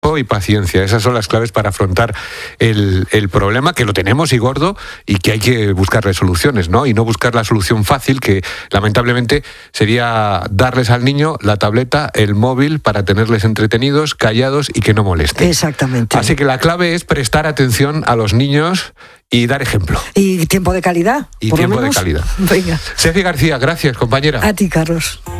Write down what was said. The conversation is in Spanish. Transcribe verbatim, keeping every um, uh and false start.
tiempo y paciencia. Esas son las claves para afrontar el, el problema, que lo tenemos y gordo, y que hay que buscarle soluciones, ¿no? Y no buscar la solución fácil, que lamentablemente sería darles al niño la tableta, el móvil, para tenerles entretenidos, callados y que no molesten. Exactamente. Así que la clave es prestar atención a los niños y dar ejemplo. Y tiempo de calidad. Y por tiempo lo menos. de calidad. Venga. Ceci García, gracias, compañera. A ti, Carlos.